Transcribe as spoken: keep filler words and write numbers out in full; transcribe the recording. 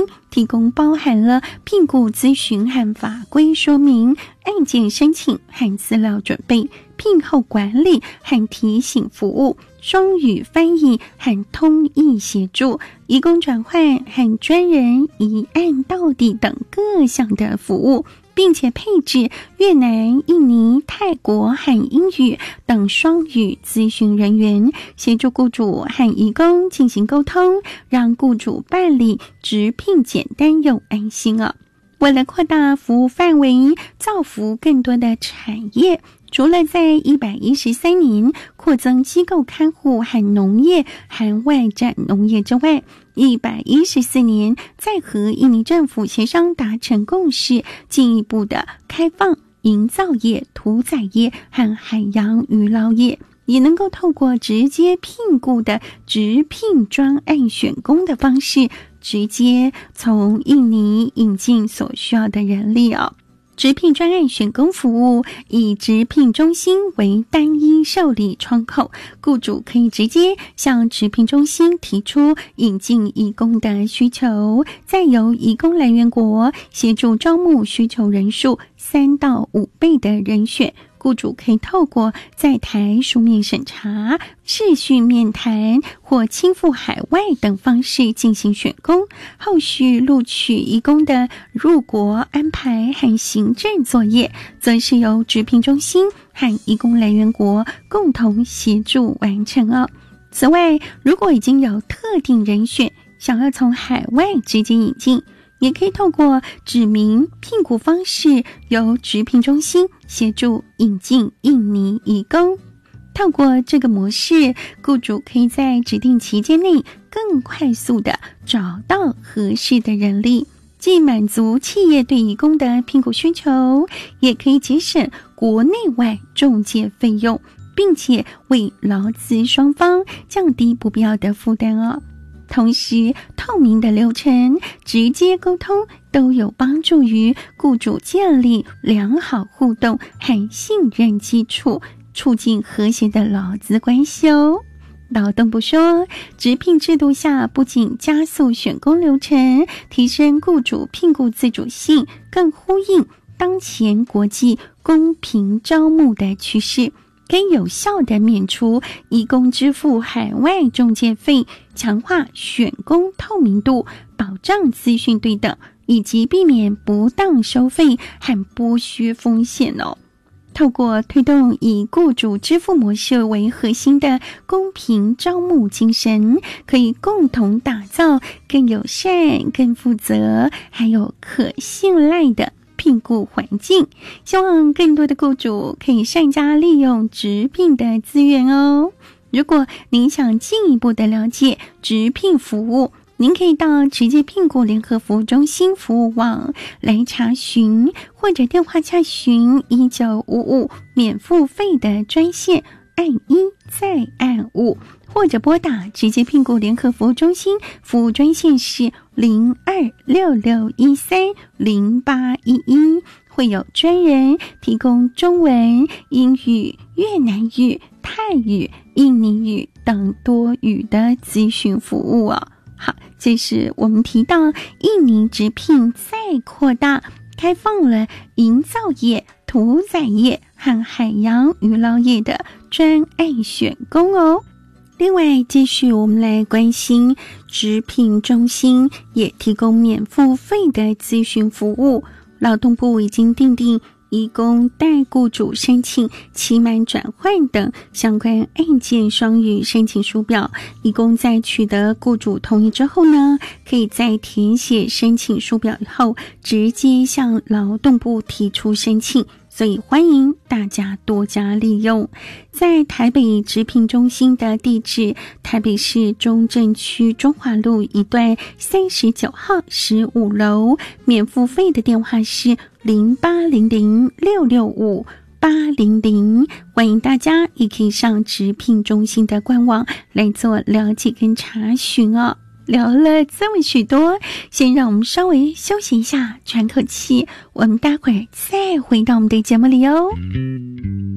提供包含了聘雇咨询和法规说明、案件申请和资料准备、聘后管理和提醒服务、双语翻译和通译协助、移工转换和专人一案到底等各项的服务，并且配置越南、印尼、泰国和英语等双语咨询人员，协助雇主和移工进行沟通，让雇主办理直聘简单又安心哦。为了扩大服务范围，造福更多的产业，除了在一百一十三年扩增机构看护和农业和外展农业之外，一百一十四年再和印尼政府协商达成共识，进一步的开放营造业、屠宰业和海洋渔捞业，也能够透过直接聘雇的直聘专案选工的方式，直接从印尼引进所需要的人力哦。直聘专案选工服务以直聘中心为单一受理窗口，雇主可以直接向直聘中心提出引进移工的需求，再由移工来源国协助招募需求人数三到五倍的人选。雇主可以透过在台书面审查、视讯面谈或亲赴海外等方式进行选工，后续录取移工的入国安排和行政作业，则是由直聘中心和移工来源国共同协助完成哦。此外，如果已经有特定人选想要从海外直接引进，也可以透过指明聘雇方式，由直聘中心协助引进印尼移工。透过这个模式，雇主可以在指定期间内更快速地找到合适的人力，既满足企业对移工的聘雇需求，也可以节省国内外中介费用，并且为劳资双方降低不必要的负担哦。同时，透明的流程、直接沟通都有帮助于雇主建立良好互动和信任基础，促进和谐的劳资关系哦。劳动部说，直聘制度下不仅加速选工流程，提升雇主聘雇自主性，更呼应当前国际公平招募的趋势，可以有效地免除移工支付海外中介费，强化选工透明度，保障资讯对等，以及避免不当收费和剥削风险哦。透过推动以雇主支付模式为核心的公平招募精神，可以共同打造更友善、更负责还有可信赖的聘雇环境，希望更多的雇主可以善加利用直聘的资源哦。如果您想进一步的了解直聘服务，您可以到直接聘雇联合服务中心服务网来查询，或者电话洽询一九五五免付费的专线，按一再按五，或者拨打直接聘雇联合服务中心服务专线是零二六六一三零八一一，会有专人提供中文、英语、越南语、泰语、印尼语等多语的咨询服务哦。好，这是我们提到印尼直聘再扩大，开放了营造业、屠宰业和海洋渔捞业的专案选工哦。另外，继续我们来关心直聘中心也提供免付费的咨询服务。劳动部已经订定移工代雇主申请期满转换等相关案件双语申请书表，移工在取得雇主同意之后呢，可以在填写申请书表以后，直接向劳动部提出申请，所以欢迎大家多加利用。在台北直聘中心的地址，台北市中正区中华路一段三十九号十五楼，免付费的电话是零八零零六六五八零零，欢迎大家也可以上直聘中心的官网来做了解跟查询哦。聊了这么许多，先让我们稍微休息一下，喘口气，我们待会儿再回到我们的节目里哦。